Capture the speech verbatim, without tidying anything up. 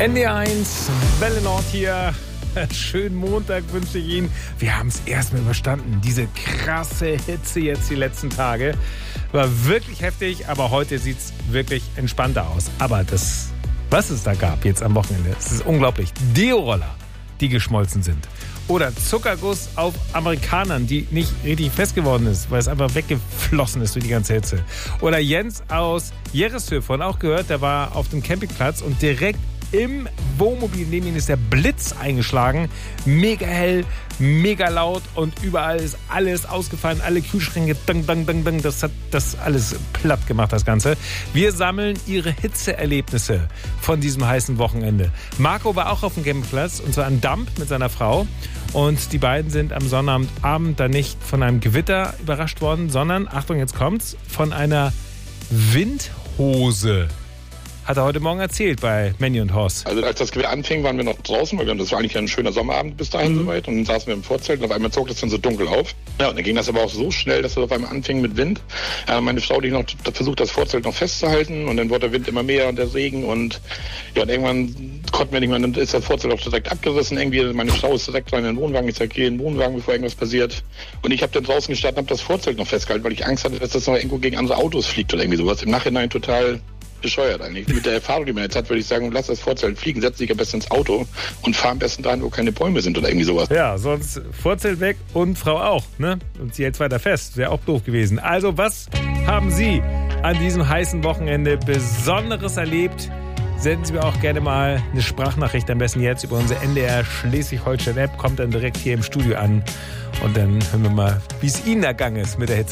N D eins, Welle Nord hier. Schönen Montag wünsche ich Ihnen. Wir haben es erstmal überstanden. Diese krasse Hitze jetzt die letzten Tage. War wirklich heftig, aber heute sieht es wirklich entspannter aus. Aber das, was es da gab jetzt am Wochenende, das ist unglaublich. Deo-Roller, die geschmolzen sind. Oder Zuckerguss auf Amerikanern, die nicht richtig fest geworden ist, weil es einfach weggeflossen ist durch die ganze Hitze. Oder Jens aus Jereshöf, auch gehört, der war auf dem Campingplatz und direkt im Wohnmobil neben ihm ist der Blitz eingeschlagen. Mega hell, mega laut und überall ist alles ausgefallen. Alle Kühlschränke, dang, dang, dang, dang. Das hat das alles platt gemacht, das Ganze. Wir sammeln Ihre Hitzeerlebnisse von diesem heißen Wochenende. Marco war auch auf dem Campingplatz und zwar an Damp mit seiner Frau. Und die beiden sind am Sonnabendabend dann nicht von einem Gewitter überrascht worden, sondern, Achtung, jetzt kommt's, von einer Windhose. Hat er heute Morgen erzählt bei Manny und Horst. Also als das Gewitter anfing, waren wir noch draußen, weil das war eigentlich ein schöner Sommerabend bis dahin mhm. soweit. Und dann saßen wir im Vorzelt und auf einmal zog das dann so dunkel auf. Ja, und dann ging das aber auch so schnell, dass es auf einmal anfing mit Wind. Äh, meine Frau, die noch versucht, das Vorzelt noch festzuhalten. Und dann wurde der Wind immer mehr und der Regen. Und ja, und irgendwann konnten wir nicht mehr. Dann ist das Vorzelt auch direkt abgerissen. Irgendwie, meine Frau ist direkt rein in den Wohnwagen. Ich sage, geh in den Wohnwagen, bevor irgendwas passiert. Und ich habe dann draußen gestartet und habe das Vorzelt noch festgehalten, weil ich Angst hatte, dass das noch irgendwo gegen andere Autos fliegt oder irgendwie sowas. Im Nachhinein total bescheuert eigentlich. Mit der Erfahrung, die man jetzt hat, würde ich sagen, lass das Vorzelt fliegen, setz dich am besten ins Auto und fahr am besten dahin, wo keine Bäume sind oder irgendwie sowas. Ja, sonst Vorzelt weg und Frau auch, ne? Und sie hält weiter fest. Wäre auch doof gewesen. Also, was haben Sie an diesem heißen Wochenende Besonderes erlebt? Senden Sie mir auch gerne mal eine Sprachnachricht, am besten jetzt über unsere N D R Schleswig-Holstein-App, kommt dann direkt hier im Studio an und dann hören wir mal, wie es Ihnen ergangen ist mit der Hitze.